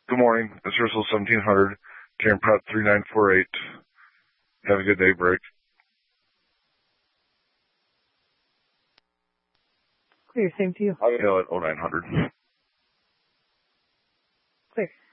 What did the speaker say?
Good morning. It's Russell 1700, Karen Pratt 3948. Have a good day, break. Clear, same to you. I'll at 0900. Clear.